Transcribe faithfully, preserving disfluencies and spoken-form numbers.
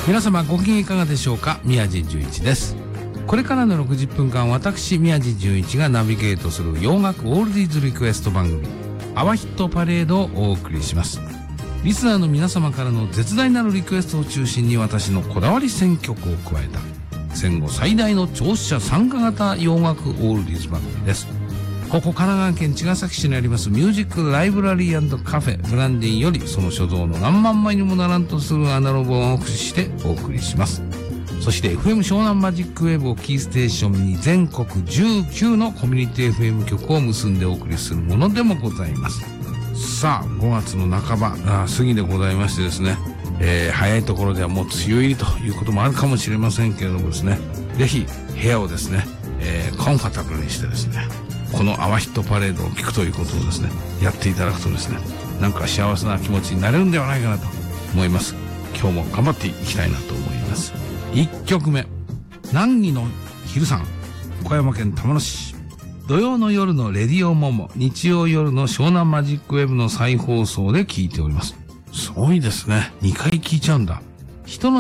皆様ご機嫌いかがでしょうか。宮地純一です。これからのろくじゅっぷんかん、私宮地純一がナビゲートする洋楽オールディーズリクエスト番組アワヒットパレードをお送りします。リスナーの皆様からの絶大なるリクエストを中心に私のこだわり選曲を加えた戦後最大の聴取者参加型洋楽オールディーズ番組です。ここ神奈川県茅ヶ崎市にありますミュージックライブラリー&カフェブランディンより、その所蔵の何万枚にもならんとするアナログ音を駆使してお送りします。そして エフエム 湘南マジックウェーブをキーステーションに全国じゅうきゅうのコミュニティ エフエム 局を結んでお送りするものでもございます。さあごがつの半ばあ過ぎでございましてですね、えー、早いところではもう梅雨入りということもあるかもしれませんけれどもですね、ぜひ部屋をですね、えー、コンファタブルにしてですね、このアワヒットパレードを聞くということをですね、やっていただくとですね、なんか幸せな気持ちになれるんではないかなと思います。今日も頑張っていきたいなと思います。いっきょくめ、南紀の昼さん、岡山県玉野市。土曜の夜のレディオモモ、日曜夜の湘南マジックウェブの再放送で聞いております。すごいですね。にかい聞いちゃうんだ。人の